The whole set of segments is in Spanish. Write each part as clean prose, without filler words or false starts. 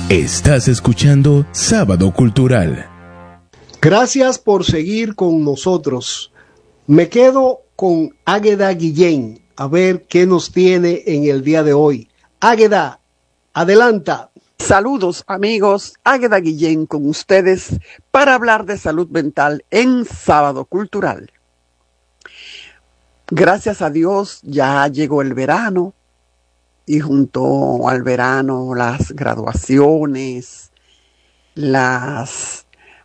Estás escuchando Sábado Cultural. Gracias por seguir con nosotros. Me quedo con Águeda Guillén, a ver qué nos tiene en el día de hoy. Águeda, adelanta. Saludos amigos, Águeda Guillén con ustedes para hablar de salud mental en Sábado Cultural. Gracias a Dios ya llegó el verano y junto al verano las graduaciones, las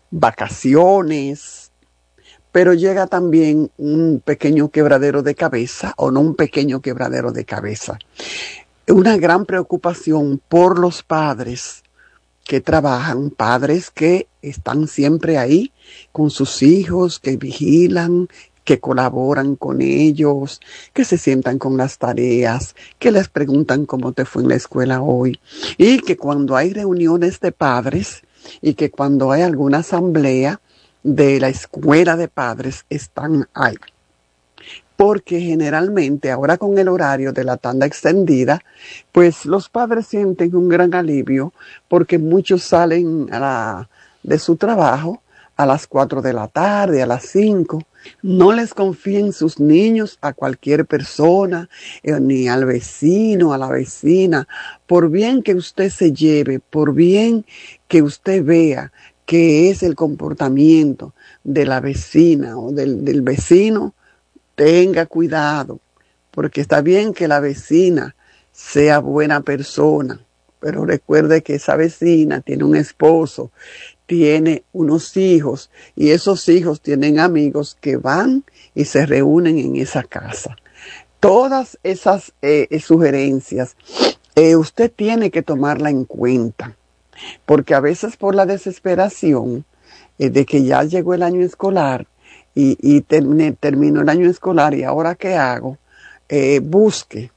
vacaciones, pero llega también un pequeño quebradero de cabeza, o no un pequeño quebradero de cabeza, una gran preocupación por los padres que trabajan, padres que están siempre ahí con sus hijos, que vigilan, que colaboran con ellos, que se sientan con las tareas, que les preguntan cómo te fue en la escuela hoy, y que cuando hay reuniones de padres y que cuando hay alguna asamblea de la escuela de padres están ahí. Porque generalmente ahora con el horario de la tanda extendida, pues los padres sienten un gran alivio porque muchos salen de su trabajo a las 4 de la tarde, a las 5. No les confíen sus niños a cualquier persona, ni al vecino, a la vecina. Por bien que usted se lleve, por bien que usted vea que es el comportamiento de la vecina o del vecino, tenga cuidado, porque está bien que la vecina sea buena persona, pero recuerde que esa vecina tiene un esposo, tiene unos hijos y esos hijos tienen amigos que van y se reúnen en esa casa. Todas esas sugerencias usted tiene que tomarla en cuenta, porque a veces por la desesperación de que ya llegó el año escolar y terminó el año escolar y ahora ¿qué hago? Busque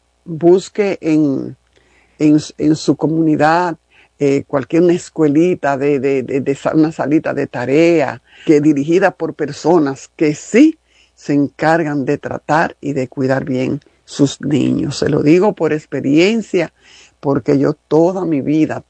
en su comunidad cualquier una escuelita de una salita de tarea que dirigida por personas que sí se encargan de tratar y de cuidar bien sus niños. Se lo digo por experiencia, porque yo toda mi vida,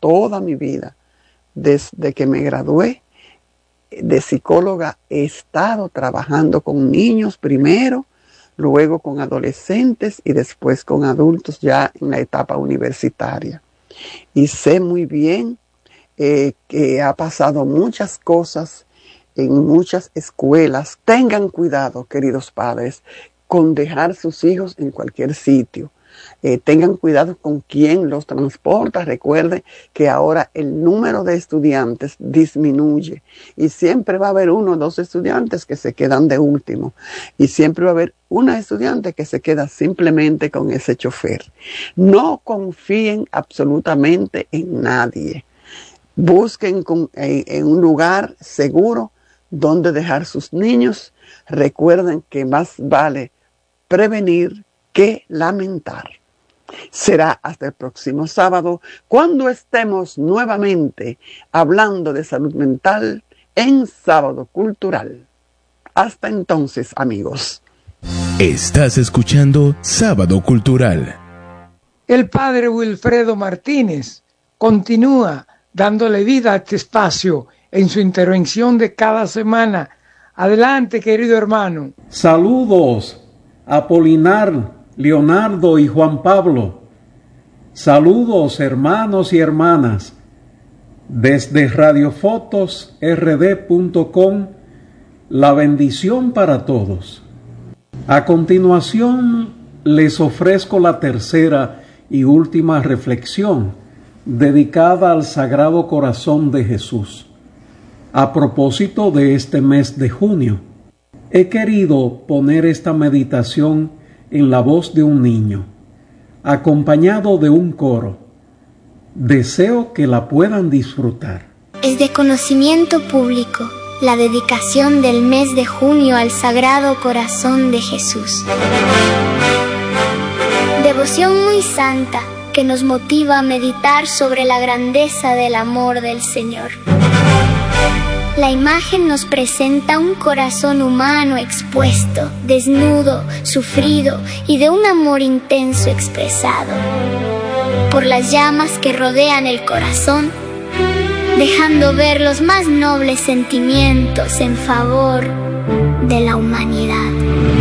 desde que me gradué de psicóloga, he estado trabajando con niños primero, luego con adolescentes y después con adultos ya en la etapa universitaria. Y sé muy bien que ha pasado muchas cosas en muchas escuelas. Tengan cuidado, queridos padres, con dejar sus hijos en cualquier sitio. Tengan cuidado con quién los transporta. Recuerden que ahora el número de estudiantes disminuye y siempre va a haber 1 o 2 estudiantes que se quedan de último y siempre va a haber una estudiante que se queda simplemente con ese chofer. No confíen absolutamente en nadie. Busquen en un lugar seguro donde dejar sus niños. Recuerden que más vale prevenir que lamentar. Será hasta el próximo sábado cuando estemos nuevamente hablando de salud mental en Sábado Cultural. Hasta entonces, amigos. Estás escuchando Sábado Cultural. El padre Wilfredo Martínez continúa dándole vida a este espacio en su intervención de cada semana. Adelante, querido hermano. Saludos, Apolinar, Leonardo y Juan Pablo. Saludos, hermanos y hermanas. Desde radiofotosrd.com, la bendición para todos. A continuación, les ofrezco la tercera y última reflexión dedicada al Sagrado Corazón de Jesús. A propósito de este mes de junio, he querido poner esta meditación en la voz de un niño, acompañado de un coro. Deseo que la puedan disfrutar. Es de conocimiento público la dedicación del mes de junio al Sagrado Corazón de Jesús. Devoción muy santa que nos motiva a meditar sobre la grandeza del amor del Señor. La imagen nos presenta un corazón humano expuesto, desnudo, sufrido y de un amor intenso expresado. Por las llamas que rodean el corazón, dejando ver los más nobles sentimientos en favor de la humanidad.